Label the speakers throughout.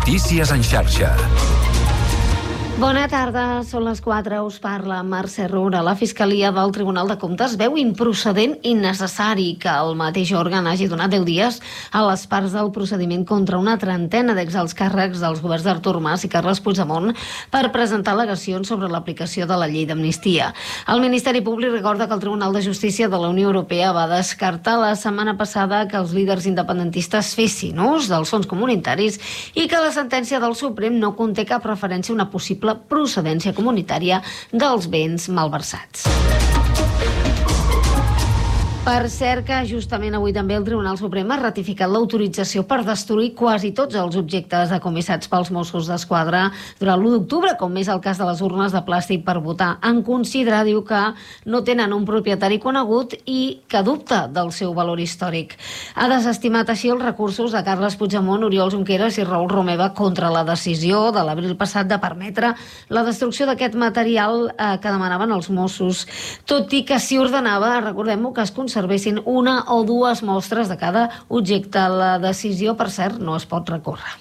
Speaker 1: Notícies en xarxa.
Speaker 2: Bona tarda, són les 4, us parla Mercè Roura. La Fiscalia del Tribunal de Comptes veu improcedent i innecessari que el mateix òrgan hagi donat 10 dies a les parts del procediment contra una trentena d'exalts càrrecs dels governs d'Artur Mas i Carles Puigdemont per presentar al·legacions sobre l'aplicació de la llei d'amnistia. El Ministeri Públic recorda que el Tribunal de Justícia de la Unió Europea va descartar la setmana passada que els líders independentistes fessin ús dels fons comunitaris i que la sentència del Suprem no conté cap referència a una possible procedència comunitària dels béns malversats. Per cert que justament avui també el Tribunal Suprem ha ratificat l'autorització per destruir quasi tots els objectes decomissats pels Mossos d'Esquadra durant l'1 d'octubre, com és el cas de les urnes de plàstic per votar. En considerar, diu, que no tenen un propietari conegut i que dubta del seu valor històric. Ha desestimat així els recursos de Carles Puigdemont, Oriol Junqueras i Raül Romeva contra la decisió de l'abril passat de permetre la destrucció d'aquest material que demanaven els Mossos, tot i que s'hi ordenava, recordem-ho, que es conservessin una o dues mostres de cada objecte. La decisió, per cert, no es pot recórrer.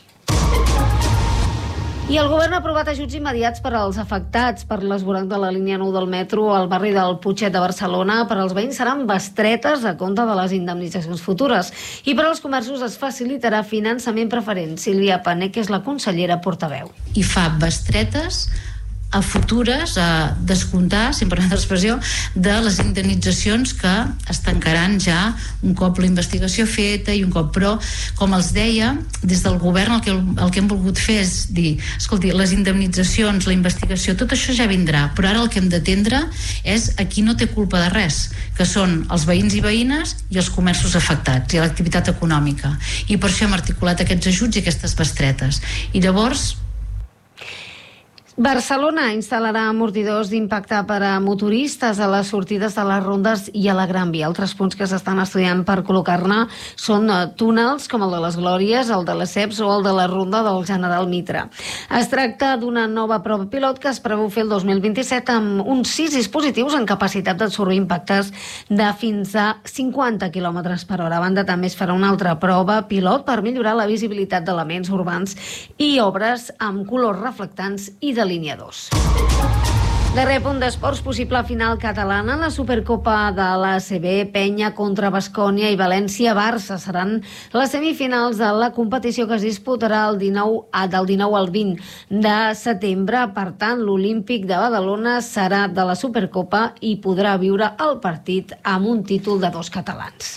Speaker 2: I el govern ha aprovat ajuts immediats per als afectats per l'esvoranc de la línia 9 del metro al barri del Putxet de Barcelona. Per als veïns seran bestretes a compte de les indemnitzacions futures. I per als comerços es facilitarà finançament preferent. Sílvia Pané, que és la consellera portaveu.
Speaker 3: I fa bestretes a futures, a descomptar, si em permet l'expressió, de les indemnitzacions que es tancaran ja un cop la investigació feta i un cop, però, com els deia, des del govern el que hem volgut fer és dir, escolti, les indemnitzacions, la investigació, tot això ja vindrà, però ara el que hem d'atendre és a qui no té culpa de res, que són els veïns i veïnes i els comerços afectats i l'activitat econòmica. I per això hem articulat aquests ajuts i aquestes bestretes. I llavors,
Speaker 2: Barcelona instal·larà amortidors d'impacte per a motoristes a les sortides de les rondes i a la Gran Via. Altres punts que s'estan estudiant per col·locar-ne són túnels com el de les Glòries, el de les Ceps o el de la ronda del General Mitre. Es tracta d'una nova prova pilot que es preveu fer el 2027 amb uns 6 dispositius en capacitat d'absorbir impactes de fins a 50 km per hora. A banda, també es farà una altra prova pilot per millorar la visibilitat d'elements urbans i obres amb colors reflectants i de línia 2. Darrer punt d'esports, possible final catalana. La Supercopa de l'ACB, Penya contra Baskonia i València-Barça seran les semifinals de la competició que es disputarà del 19 al 20 de setembre. Per tant, l'Olímpic de Badalona serà de la Supercopa i podrà viure el partit amb un títol de 2 catalans.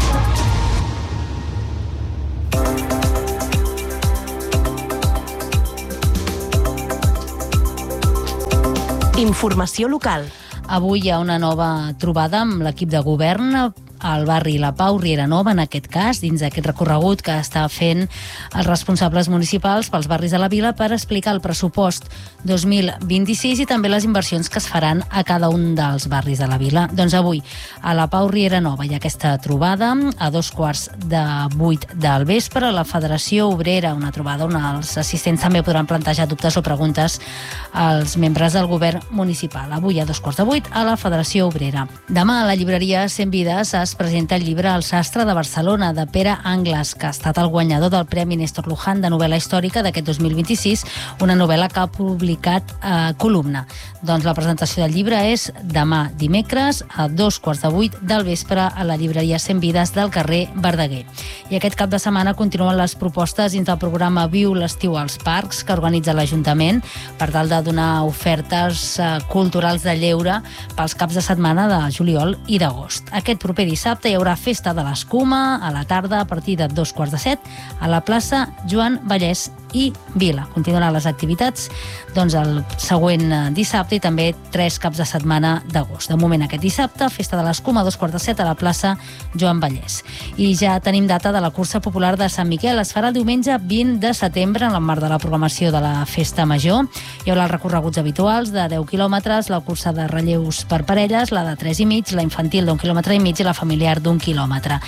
Speaker 4: Informació local.
Speaker 5: Avui hi ha una nova trobada amb l'equip de govern al barri La Pau, Riera Nova, en aquest cas, dins d'aquest recorregut que està fent els responsables municipals pels barris de la vila per explicar el pressupost 2026 i també les inversions que es faran a cada un dels barris de la vila. Doncs avui, a La Pau, Riera Nova, hi ha aquesta trobada a 7:45 del vespre a la Federació Obrera, una trobada on els assistents també podran plantejar dubtes o preguntes als membres del govern municipal. Avui a 7:45 a la Federació Obrera. Demà a la llibreria 100 Vides es presenta el llibre El sastre de Barcelona, de Pere Angles, que ha estat el guanyador del Premi Néstor Luján de novel·la històrica d'aquest 2026, una novel·la que ha publicat Columna. Doncs la presentació del llibre és demà dimecres a 7:45 del vespre a la llibreria 100 Vides del carrer Verdaguer. I aquest cap de setmana continuen les propostes dins del programa Viu l'estiu als parcs que organitza l'Ajuntament per tal de donar ofertes culturals de lleure pels caps de setmana de juliol i d'agost. Aquest proper dissabte hi haurà festa de l'escuma a la tarda a partir de 7:15 a la plaça Joan Vallès i Vila. Continuaran les activitats el següent dissabte i també 3 caps de setmana d'agost. De moment aquest dissabte, festa de l'escuma a 7:15 a la plaça Joan Vallès. I ja tenim data de la cursa popular de Sant Miquel. Es farà el diumenge 20 de setembre en el marc de la programació de la Festa Major. Hi haurà els recorreguts habituals de 10 quilòmetres, la cursa de relleus per parelles, la de 3,5, la infantil d'1,5 quilòmetre i la familiar d'1 quilòmetre.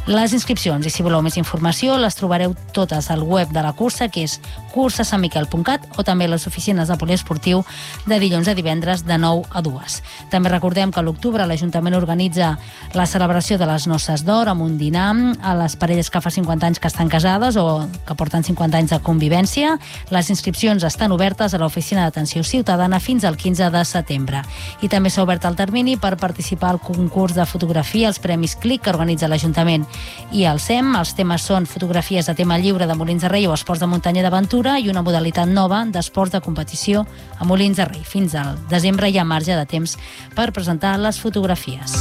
Speaker 5: Les inscripcions i si voleu més informació les trobareu totes al web de la cursa, que és cursasamitmiquel.cat, o també a les oficines de poliesportiu de dilluns a divendres de 9 a 2. També recordem que a l'octubre l'Ajuntament organitza la celebració de les noces d'or amb un dinar a les parelles que fa 50 anys que estan casades o que porten 50 anys de convivència. Les inscripcions estan obertes a l'Oficina d'Atenció Ciutadana fins al 15 de setembre. I també s'ha obert el termini per participar al concurs de fotografia, els Premis CLIC que organitza l'Ajuntament i el SEM. Els temes són fotografies de tema lliure de Molins de Rei o esports de muntanya i d'aventura i una modalitat nova d'esports de competició a Molins de Rei. Fins al desembre hi ha marge de temps per presentar les fotografies.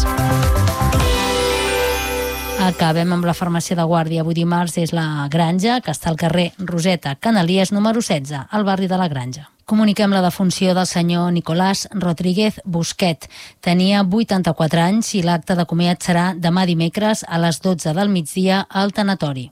Speaker 5: Acabem amb la farmàcia de guàrdia. Avui dimarts és la Granja, que està al carrer Roseta Canalies, número 16, al barri de la Granja. Comuniquem la defunció del senyor Nicolás Rodríguez Busquet. Tenia 84 anys i l'acte de comiat serà demà dimecres a les 12 del migdia al tanatori.